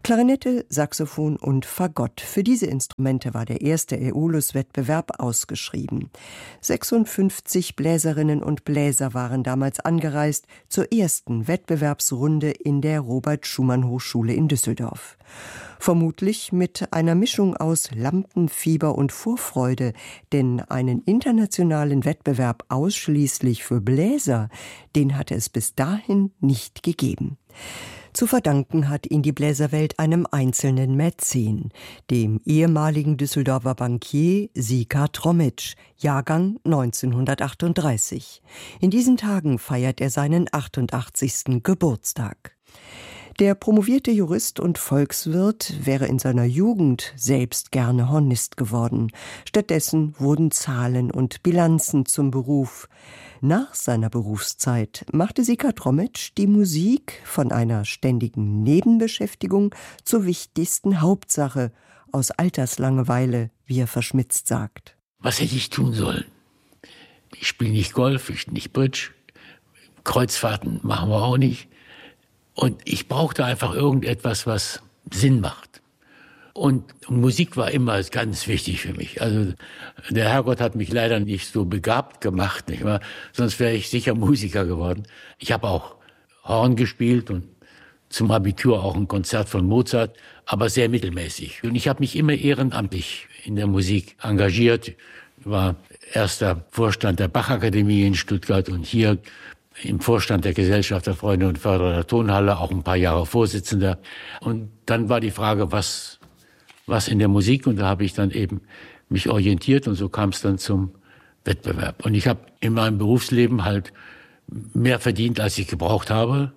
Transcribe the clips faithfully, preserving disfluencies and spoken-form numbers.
Klarinette, Saxophon und Fagott. Für diese Instrumente war der erste Aeolus-Wettbewerb ausgeschrieben. sechsundfünfzig Bläserinnen und Bläser waren damals angereist zur ersten Wettbewerbsrunde in der Robert-Schumann-Hochschule in Düsseldorf. Vermutlich mit einer Mischung aus Lampenfieber und Vorfreude, denn einen internationalen Wettbewerb ausschließlich für Bläser, den hatte es bis dahin nicht gegeben. Zu verdanken hat ihn die Bläserwelt einem einzelnen Mäzen, dem ehemaligen Düsseldorfer Bankier Sika Tromitsch, Jahrgang neunzehnhundertachtunddreißig. In diesen Tagen feiert er seinen achtundachtzigsten Geburtstag. Der promovierte Jurist und Volkswirt wäre in seiner Jugend selbst gerne Hornist geworden. Stattdessen wurden Zahlen und Bilanzen zum Beruf. Nach seiner Berufszeit machte Sika Tromitsch die Musik von einer ständigen Nebenbeschäftigung zur wichtigsten Hauptsache, aus Alterslangeweile, wie er verschmitzt sagt. Was hätte ich tun sollen? Ich spiele nicht Golf, ich nicht Bridge, Kreuzfahrten machen wir auch nicht. Und ich brauchte einfach irgendetwas, was Sinn macht. Und Musik war immer ganz wichtig für mich. Also der Herrgott hat mich leider nicht so begabt gemacht, nicht wahr? Sonst wäre ich sicher Musiker geworden. Ich habe auch Horn gespielt und zum Abitur auch ein Konzert von Mozart, aber sehr mittelmäßig. Und ich habe mich immer ehrenamtlich in der Musik engagiert. Ich war erster Vorstand der Bachakademie in Stuttgart und hier im Vorstand der Gesellschaft der Freunde und Förderer der Tonhalle, auch ein paar Jahre Vorsitzender. Und dann war die Frage, was, was in der Musik? Und da habe ich dann eben mich orientiert und so kam es dann zum Wettbewerb. Und ich habe in meinem Berufsleben halt mehr verdient, als ich gebraucht habe.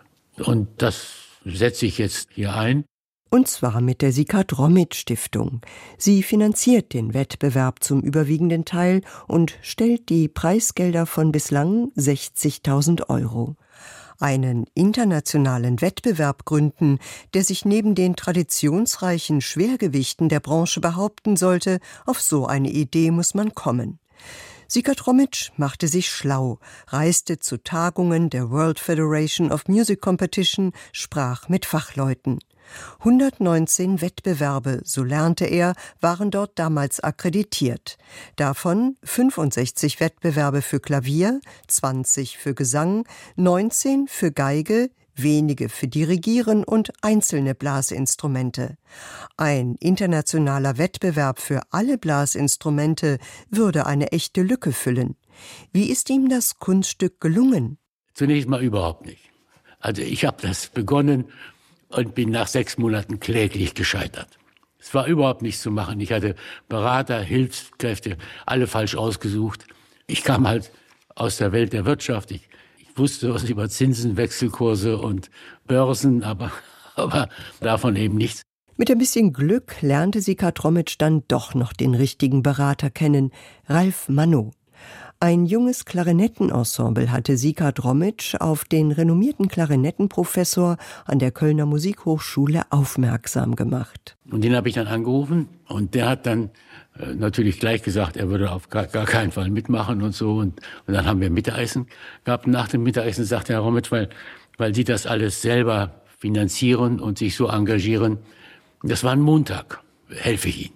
Und das setze ich jetzt hier ein. Und zwar mit der Sika Tromitsch Stiftung. Sie finanziert den Wettbewerb zum überwiegenden Teil und stellt die Preisgelder von bislang sechzigtausend Euro. Einen internationalen Wettbewerb gründen, der sich neben den traditionsreichen Schwergewichten der Branche behaupten sollte, auf so eine Idee muss man kommen. Sika Tromitsch machte sich schlau, reiste zu Tagungen der World Federation of Music Competition, sprach mit Fachleuten. hundertneunzehn Wettbewerbe, so lernte er, waren dort damals akkreditiert. Davon fünfundsechzig Wettbewerbe für Klavier, zwanzig für Gesang, neunzehn für Geige, wenige für Dirigieren und einzelne Blasinstrumente. Ein internationaler Wettbewerb für alle Blasinstrumente würde eine echte Lücke füllen. Wie ist ihm das Kunststück gelungen? Zunächst mal überhaupt nicht. Also ich habe das begonnen und bin nach sechs Monaten kläglich gescheitert. Es war überhaupt nichts zu machen. Ich hatte Berater, Hilfskräfte, alle falsch ausgesucht. Ich kam halt aus der Welt der Wirtschaft. Ich, ich wusste was über Zinsen, Wechselkurse und Börsen, aber, aber davon eben nichts. Mit ein bisschen Glück lernte Sika Tromitsch dann doch noch den richtigen Berater kennen, Ralf Manno. Ein junges Klarinettenensemble hatte Sika Tromitsch auf den renommierten Klarinettenprofessor an der Kölner Musikhochschule aufmerksam gemacht. Und den habe ich dann angerufen und der hat dann äh, natürlich gleich gesagt, er würde auf gar, gar keinen Fall mitmachen und so. Und, und dann haben wir Mittagessen gehabt. Nach dem Mittagessen sagte Herr Tromitsch, weil, weil Sie das alles selber finanzieren und sich so engagieren, das war ein Montag, helfe ich Ihnen.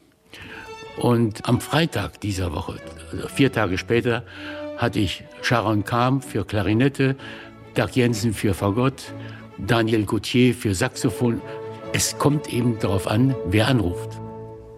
Und am Freitag dieser Woche, also vier Tage später, hatte ich Sharon Kahn für Klarinette, Dag Jensen für Fagott, Daniel Gauthier für Saxophon. Es kommt eben darauf an, wer anruft.